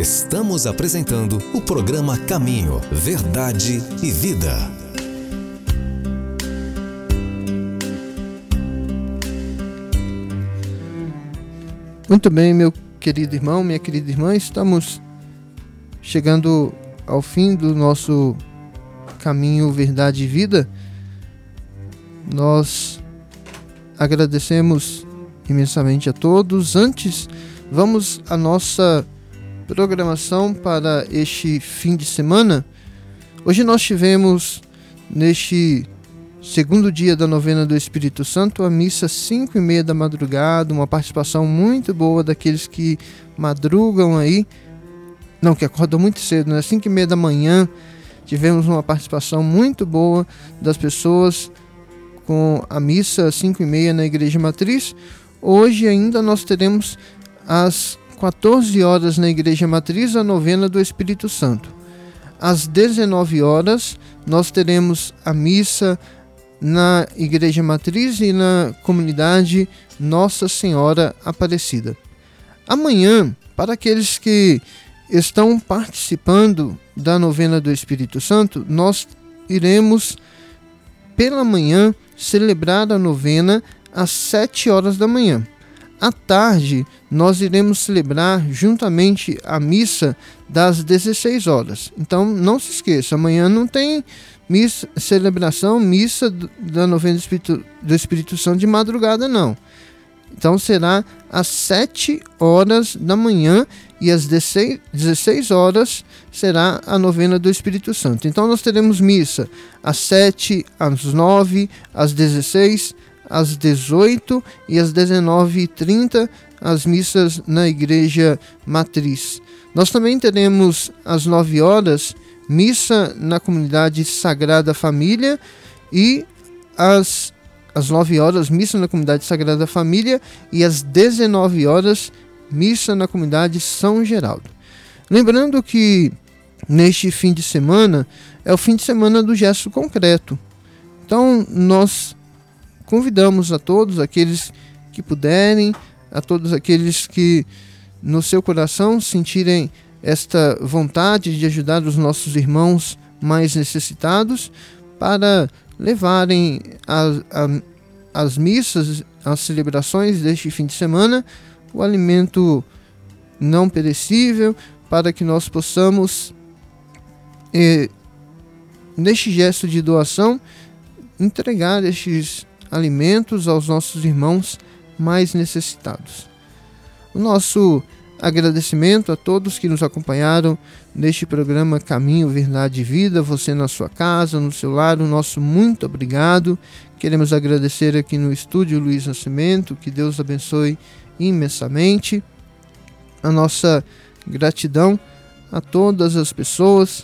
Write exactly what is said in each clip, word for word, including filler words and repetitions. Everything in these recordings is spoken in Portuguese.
Estamos apresentando o programa Caminho, Verdade e Vida. Muito bem, meu querido irmão, minha querida irmã, estamos chegando ao fim do nosso Caminho, Verdade e Vida. Nós agradecemos imensamente a todos. Antes, vamos à nossa programação para este fim de semana. Hoje nós tivemos, neste segundo dia da novena do Espírito Santo, a missa cinco e meia da madrugada, uma participação muito boa daqueles que madrugam aí, não, que acordam muito cedo, né? cinco e meia da manhã, tivemos uma participação muito boa das pessoas com a missa cinco e meia na Igreja Matriz. Hoje ainda nós teremos às quatorze horas na Igreja Matriz a novena do Espírito Santo. Às dezenove horas nós teremos a missa na Igreja Matriz e na comunidade Nossa Senhora Aparecida. Amanhã, para aqueles que estão participando da novena do Espírito Santo, nós iremos pela manhã celebrar a novena às sete horas da manhã. À tarde, nós iremos celebrar juntamente a missa das dezesseis horas. Então, não se esqueça, amanhã não tem missa, celebração, missa da novena do Espírito, do Espírito Santo de madrugada, não. Então, será às sete horas da manhã e às dezesseis horas será a novena do Espírito Santo. Então, nós teremos missa às sete, às nove, às dezesseis, às dezoito e às dezenove e trinta, as missas na Igreja Matriz. Nós também teremos às nove horas, missa na comunidade Sagrada Família e às, às nove horas, missa na comunidade Sagrada Família e às dezenove horas, missa na comunidade São Geraldo. Lembrando que neste fim de semana é o fim de semana do gesto concreto. Então, nós convidamos a todos aqueles que puderem, a todos aqueles que no seu coração sentirem esta vontade de ajudar os nossos irmãos mais necessitados, para levarem a, a, as missas, as celebrações deste fim de semana, o alimento não perecível, para que nós possamos, eh, neste gesto de doação, entregar estes alimentos aos nossos irmãos mais necessitados. O nosso agradecimento a todos que nos acompanharam neste programa Caminho, Verdade e Vida, você na sua casa, no seu lar, o nosso muito obrigado. Queremos agradecer aqui no estúdio Luiz Nascimento, que Deus abençoe imensamente. A nossa gratidão a todas as pessoas.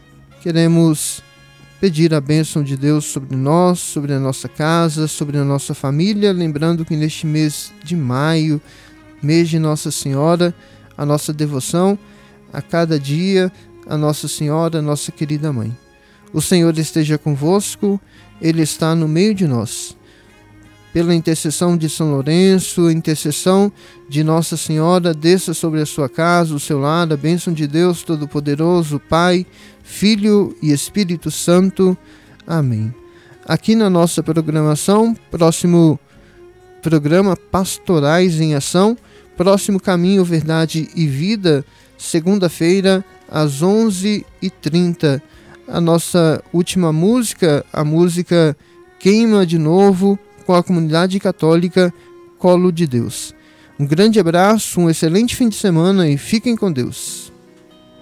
Queremos pedir a bênção de Deus sobre nós, sobre a nossa casa, sobre a nossa família, lembrando que neste mês de maio, mês de Nossa Senhora, a nossa devoção a cada dia, a Nossa Senhora, nossa querida Mãe. O Senhor esteja convosco, Ele está no meio de nós. Pela intercessão de São Lourenço, a intercessão de Nossa Senhora, desça sobre a sua casa, o seu lar, a bênção de Deus Todo-Poderoso, Pai, Filho e Espírito Santo. Amém. Aqui na nossa programação, próximo programa Pastorais em Ação, próximo Caminho, Verdade e Vida, segunda-feira, às onze e trinta. A nossa última música, a música Queima de Novo, com a comunidade católica Colo de Deus. Um grande abraço, um excelente fim de semana e fiquem com Deus.